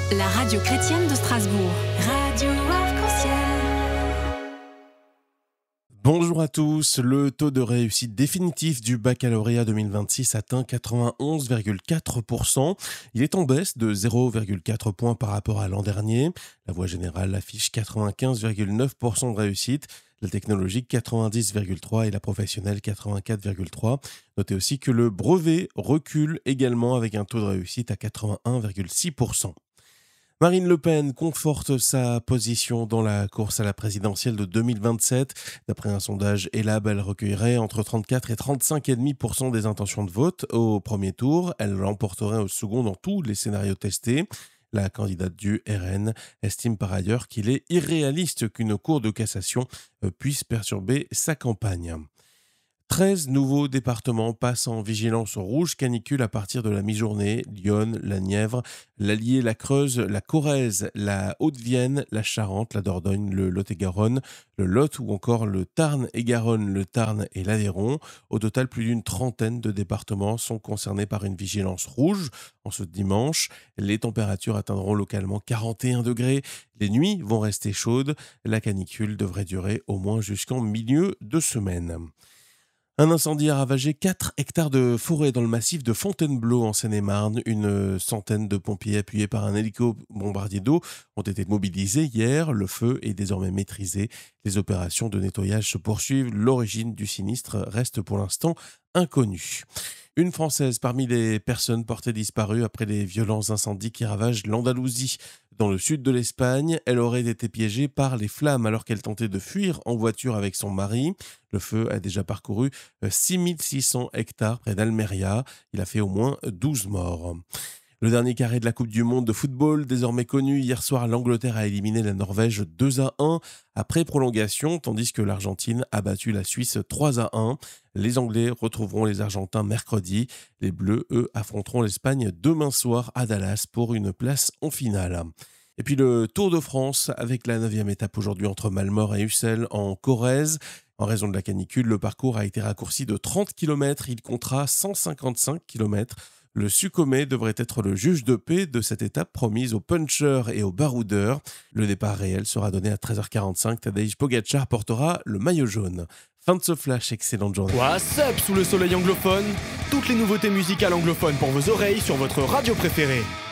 La radio chrétienne de Strasbourg. Radio Arc-en-Ciel. Bonjour à tous, le taux de réussite définitif du baccalauréat 2026 atteint 91,4%. Il est en baisse de 0,4 points par rapport à l'an dernier. La voie générale affiche 95,9% de réussite, la technologique 90,3% et la professionnelle 84,3%. Notez aussi que le brevet recule également avec un taux de réussite à 81,6%. Marine Le Pen conforte sa position dans la course à la présidentielle de 2027. D'après un sondage Elab, elle recueillerait entre 34 et 35,5% des intentions de vote au premier tour. Elle l'emporterait au second dans tous les scénarios testés. La candidate du RN estime par ailleurs qu'il est irréaliste qu'une cour de cassation puisse perturber sa campagne. 13 nouveaux départements passent en vigilance rouge canicule à partir de la mi-journée. Lyon, la Nièvre, l'Allier, la Creuse, la Corrèze, la Haute-Vienne, la Charente, la Dordogne, le Lot-et-Garonne, le Lot ou encore le Tarn-et-Garonne, le Tarn et l'Aveyron. Au total, plus d'une trentaine de départements sont concernés par une vigilance rouge. En ce dimanche, les températures atteindront localement 41 degrés. Les nuits vont rester chaudes. La canicule devrait durer au moins jusqu'en milieu de semaine. Un incendie a ravagé 4 hectares de forêt dans le massif de Fontainebleau en Seine-et-Marne. Une centaine de pompiers appuyés par un hélico-bombardier d'eau ont été mobilisés hier. Le feu est désormais maîtrisé. Les opérations de nettoyage se poursuivent. L'origine du sinistre reste pour l'instant inconnue. Une Française parmi les personnes portées disparues après les violents incendies qui ravagent l'Andalousie. Dans le sud de l'Espagne, elle aurait été piégée par les flammes alors qu'elle tentait de fuir en voiture avec son mari. Le feu a déjà parcouru 6600 hectares près d'Almeria. Il a fait au moins 12 morts. Le dernier carré de la Coupe du Monde de football, désormais connu, hier soir, l'Angleterre a éliminé la Norvège 2-1 après prolongation, tandis que l'Argentine a battu la Suisse 3-1. Les Anglais retrouveront les Argentins mercredi. Les Bleus, eux, affronteront l'Espagne demain soir à Dallas pour une place en finale. Et puis le Tour de France avec la 9e étape aujourd'hui entre Malmort et Ussel en Corrèze. En raison de la canicule, le parcours a été raccourci de 30 km. Il comptera 155 km. Le Succomé devrait être le juge de paix de cette étape promise aux punchers et aux baroudeurs. Le départ réel sera donné à 13h45. Tadej Pogačar portera le maillot jaune. Fin de ce flash, excellente journée. What's up sous le soleil anglophone? Toutes les nouveautés musicales anglophones pour vos oreilles sur votre radio préférée.